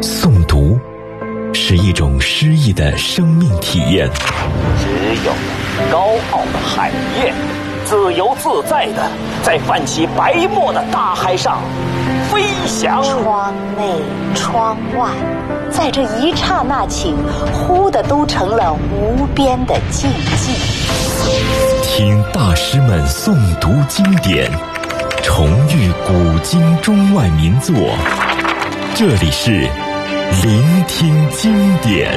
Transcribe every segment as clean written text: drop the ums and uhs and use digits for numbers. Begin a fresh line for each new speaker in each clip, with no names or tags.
诵读是一种诗意的生命体验。
只有高傲的海燕，自由自在的在泛起白沫的大海上飞翔。
窗内窗外，在这一刹那间，忽的都成了无边的静寂。
听大师们诵读经典，重遇古今中外名作，这里是聆听经典。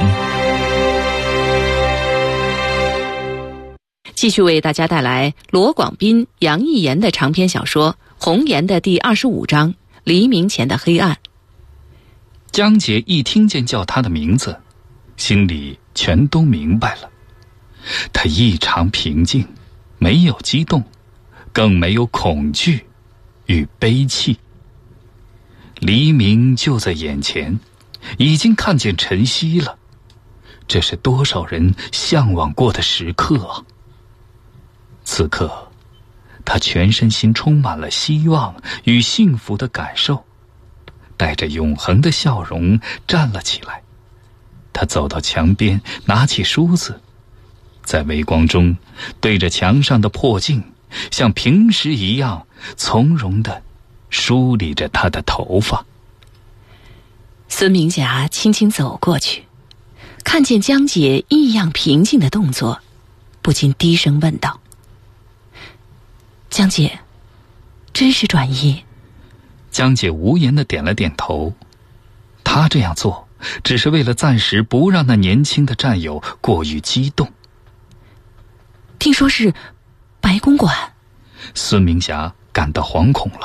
继续为大家带来罗广斌、杨逸言的长篇小说《红岩》的第25章《黎明前的黑暗》。
江姐一听见叫他的名字，心里全都明白了。他异常平静，没有激动，更没有恐惧与悲戚。黎明就在眼前，已经看见晨曦了。这是多少人向往过的时刻啊！此刻，他全身心充满了希望与幸福的感受，带着永恒的笑容站了起来。他走到墙边，拿起梳子，在微光中对着墙上的破镜，像平时一样从容地梳理着他的头发。
孙明霞轻轻走过去，看见江姐异样平静的动作，不禁低声问道：江姐，真是转意？
江姐无言地点了点头。她这样做只是为了暂时不让那年轻的战友过于激动。
听说是白公馆。
孙明霞感到惶恐了。